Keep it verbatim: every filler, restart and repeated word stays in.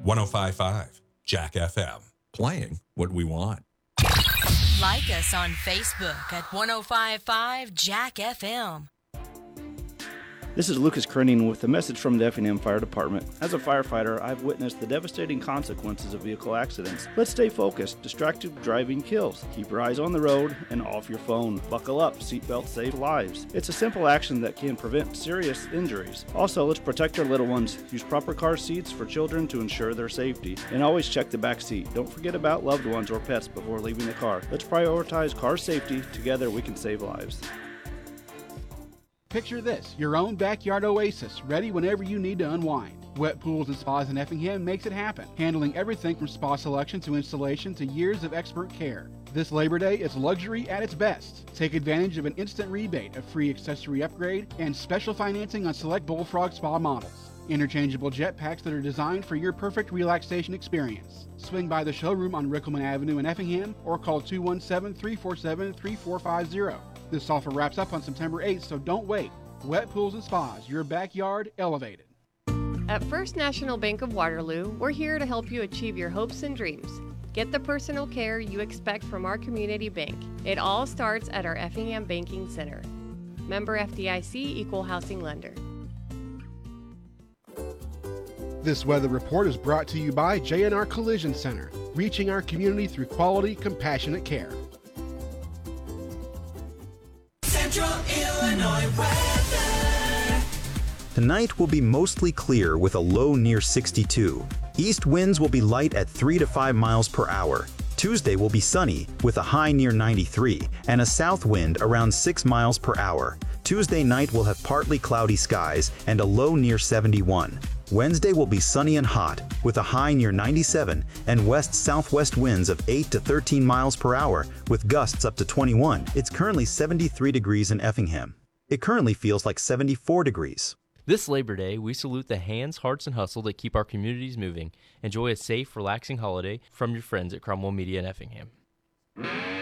one oh five point five Jack F M. Playing what we want. Like us on Facebook at one oh five point five Jack F M. This is Lucas Krenning with a message from the Effingham Fire Department. As a firefighter, I've witnessed the devastating consequences of vehicle accidents. Let's stay focused. Distracted driving kills. Keep your eyes on the road and off your phone. Buckle up. Seatbelts save lives. It's a simple action that can prevent serious injuries. Also, let's protect our little ones. Use proper car seats for children to ensure their safety. And always check the back seat. Don't forget about loved ones or pets before leaving the car. Let's prioritize car safety. Together we can save lives. Picture this, your own backyard oasis, ready whenever you need to unwind. Wet Pools and Spas in Effingham makes it happen, handling everything from spa selection to installation to years of expert care. This Labor Day is luxury at its best. Take advantage of an instant rebate, a free accessory upgrade, and special financing on select Bullfrog Spa models. Interchangeable jet packs that are designed for your perfect relaxation experience. Swing by the showroom on Rickelman Avenue in Effingham or call two one seven, three four seven, three four five zero. This offer wraps up on September eighth, so don't wait. Wet Pools and Spas, your backyard elevated. At First National Bank of Waterloo, we're here to help you achieve your hopes and dreams. Get the personal care you expect from our community bank. It all starts at our Effingham Banking Center. Member F D I C, Equal Housing Lender. This weather report is brought to you by J and R Collision Center, reaching our community through quality, compassionate care. Central Illinois weather. Tonight will be mostly clear with a low near sixty-two. East winds will be light at three to five miles per hour. Tuesday will be sunny with a high near ninety-three and a south wind around six miles per hour. Tuesday night will have partly cloudy skies and a low near seventy-one. Wednesday will be sunny and hot with a high near ninety-seven and west-southwest winds of eight to thirteen miles per hour with gusts up to twenty-one. It's currently seventy-three degrees in Effingham. It currently feels like seventy-four degrees. This Labor Day, we salute the hands, hearts, and hustle that keep our communities moving. Enjoy a safe, relaxing holiday from your friends at Cromwell Media in Effingham.